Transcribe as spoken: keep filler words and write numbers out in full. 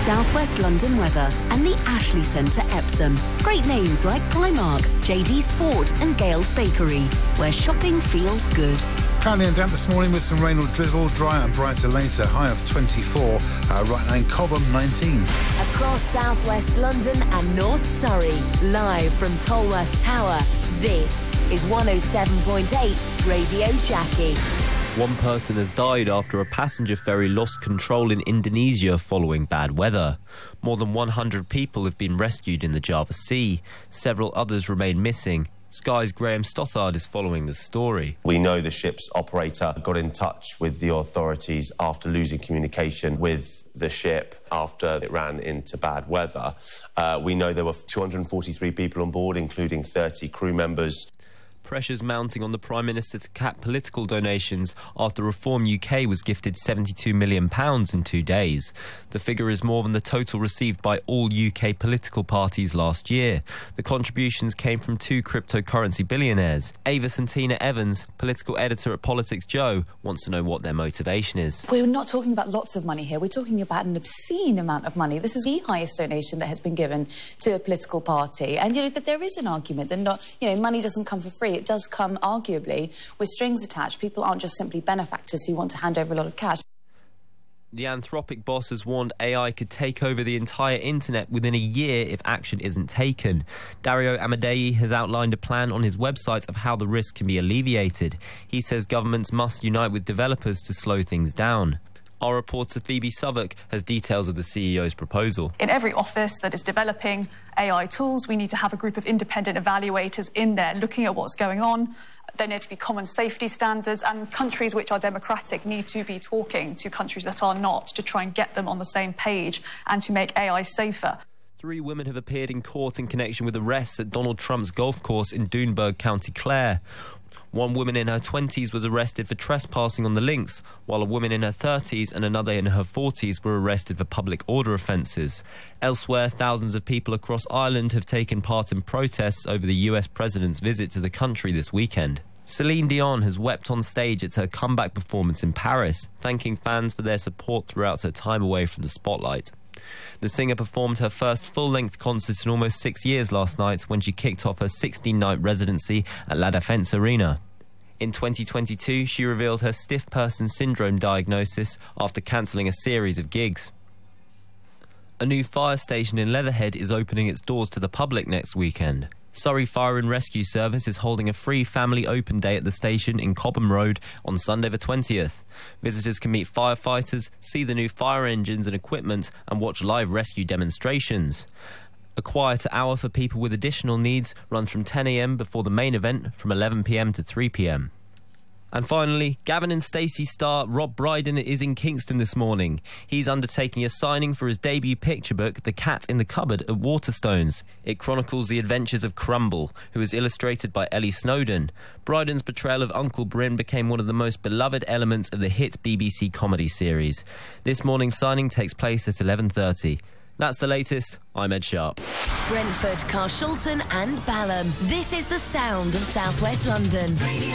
South West London weather and the Ashley Centre Epsom. Great names like Primark, J D Sport and Gale's Bakery, where shopping feels good. Cloudy and damp this morning with some rain or drizzle, dry and brighter later, high of twenty-four, uh, right now in Cobham, nineteen. Across South West London and North Surrey, live from Tolworth Tower, this is one oh seven point eight Radio Jackie. One person has died after a passenger ferry lost control in Indonesia following bad weather. More than one hundred people have been rescued in the Java Sea. Several others remain missing. Sky's Graham Stothard is following the story. We know the ship's operator got in touch with the authorities after losing communication with the ship after it ran into bad weather. Uh, we know there were two hundred forty-three people on board, including thirty crew members. Pressures mounting on the Prime Minister to cap political donations after Reform U K was gifted seventy-two million pounds in two days. The figure is more than the total received by all U K political parties last year. The contributions came from two cryptocurrency billionaires. Ava Santina Evans, political editor at Politics Joe, wants to know what their motivation is. We're not talking about lots of money here. We're talking about an obscene amount of money. This is the highest donation that has been given to a political party. And, you know, that there is an argument that not, you know, money doesn't come for free. It does come, arguably, with strings attached. People aren't just simply benefactors who want to hand over a lot of cash. The Anthropic boss has warned A I could take over the entire internet within a year if action isn't taken. Dario Amadei has outlined a plan on his website of how the risk can be alleviated. He says governments must unite with developers to slow things down. Our reporter Phoebe Southwark has details of the C E O's proposal. In every office that is developing A I tools, we need to have a group of independent evaluators in there looking at what's going on. There need to be common safety standards, and countries which are democratic need to be talking to countries that are not to try and get them on the same page and to make A I safer. Three women have appeared in court in connection with arrests at Donald Trump's golf course in Doonburg, County Clare. One woman in her twenties was arrested for trespassing on the links, while a woman in her thirties and another in her forties were arrested for public order offences. Elsewhere, thousands of people across Ireland have taken part in protests over the U S president's visit to the country this weekend. Celine Dion has wept on stage at her comeback performance in Paris, thanking fans for their support throughout her time away from the spotlight. The singer performed her first full-length concert in almost six years last night when she kicked off her sixteen-night residency at La Défense Arena. In twenty twenty-two, she revealed her stiff person syndrome diagnosis after cancelling a series of gigs. A new fire station in Leatherhead is opening its doors to the public next weekend. Surrey Fire and Rescue Service is holding a free family open day at the station in Cobham Road on Sunday the twentieth. Visitors can meet firefighters, see the new fire engines and equipment and watch live rescue demonstrations. A quieter hour for people with additional needs runs from ten a m before the main event from eleven p m to three p m. And finally, Gavin and Stacey star Rob Brydon is in Kingston this morning. He's undertaking a signing for his debut picture book, The Cat in the Cupboard, at Waterstones. It chronicles the adventures of Crumble, who is illustrated by Ellie Snowden. Brydon's portrayal of Uncle Bryn became one of the most beloved elements of the hit B B C comedy series. This morning's signing takes place at eleven thirty. That's the latest. I'm Ed Sharp. Brentford, Carshalton and Balham. This is the sound of South West London. Radio